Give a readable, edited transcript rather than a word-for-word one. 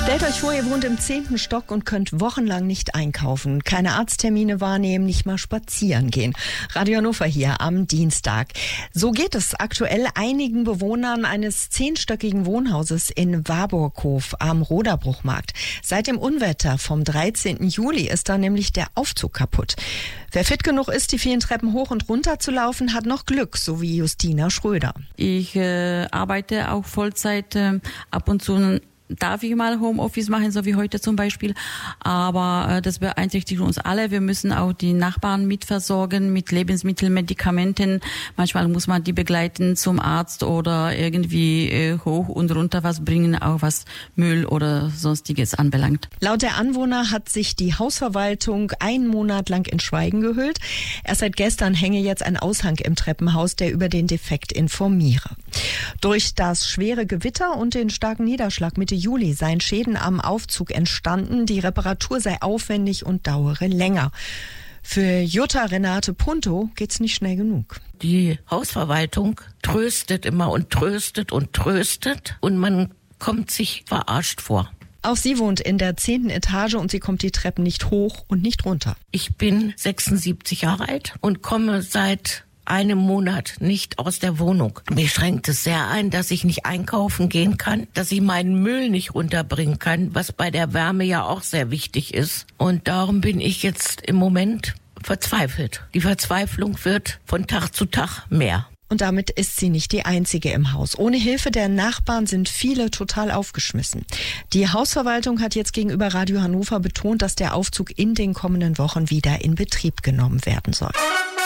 Stellt euch vor, ihr wohnt im 10. Stock und könnt wochenlang nicht einkaufen, keine Arzttermine wahrnehmen, nicht mal spazieren gehen. Radio Hannover hier am Dienstag. So geht es aktuell einigen Bewohnern eines 10-stöckigen Wohnhauses in Warburghof am Roderbruchmarkt. Seit dem Unwetter vom 13. Juli ist da nämlich der Aufzug kaputt. Wer fit genug ist, die vielen Treppen hoch und runter zu laufen, hat noch Glück, so wie Justina Schröder. Ich arbeite auch Vollzeit, ab und zu darf ich mal Homeoffice machen, so wie heute zum Beispiel. Aber das beeinträchtigt uns alle. Wir müssen auch die Nachbarn mitversorgen mit Lebensmitteln, Medikamenten. Manchmal muss man die begleiten zum Arzt oder irgendwie hoch und runter was bringen, auch was Müll oder Sonstiges anbelangt. Laut der Anwohner hat sich die Hausverwaltung einen Monat lang in Schweigen gehüllt. Erst seit gestern hänge jetzt ein Aushang im Treppenhaus, der über den Defekt informiere. Durch das schwere Gewitter und den starken Niederschlag Mitte Juli seien Schäden am Aufzug entstanden. Die Reparatur sei aufwendig und dauere länger. Für Jutta Renate Punto geht's nicht schnell genug. Die Hausverwaltung tröstet immer und tröstet und tröstet und man kommt sich verarscht vor. Auch sie wohnt in der 10. Etage und sie kommt die Treppen nicht hoch und nicht runter. Ich bin 76 Jahre alt und komme seit einem Monat nicht aus der Wohnung. Mich schränkt es sehr ein, dass ich nicht einkaufen gehen kann, dass ich meinen Müll nicht runterbringen kann, was bei der Wärme ja auch sehr wichtig ist. Und darum bin ich jetzt im Moment verzweifelt. Die Verzweiflung wird von Tag zu Tag mehr. Und damit ist sie nicht die einzige im Haus. Ohne Hilfe der Nachbarn sind viele total aufgeschmissen. Die Hausverwaltung hat jetzt gegenüber Radio Hannover betont, dass der Aufzug in den kommenden Wochen wieder in Betrieb genommen werden soll.